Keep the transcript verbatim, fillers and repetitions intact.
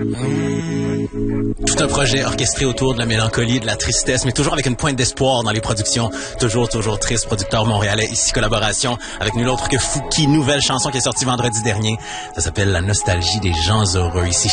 Tout un projet orchestré autour de la mélancolie, de la tristesse, mais toujours avec une pointe d'espoir dans les productions. Toujours, toujours triste. Producteur montréalais, ici collaboration avec nul autre que Fouki. Nouvelle chanson qui est sortie vendredi dernier. Ça s'appelle La nostalgie des gens heureux. Ici